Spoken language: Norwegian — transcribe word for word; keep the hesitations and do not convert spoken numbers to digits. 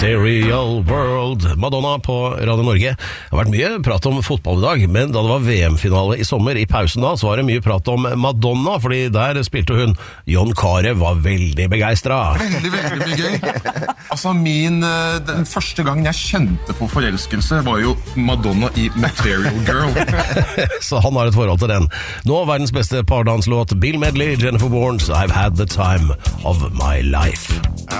Material World. Madonna på Radio Norge. Det har vært mye prat om fotball i dag, men da det var V M-finale i sommer, i pausen da, så var det mye prat om Madonna, fordi der spilte hun. John Carew var veldig begeistret. Veldig, veldig, veldig gøy. Altså, min, den første gangen jeg kjente på forelskelse var jo Madonna i Material Girl. Så han har et forhold til den. Nå verdens beste pardanslåt, Bill Medley, Jennifer Warnes, I've had the time of my life.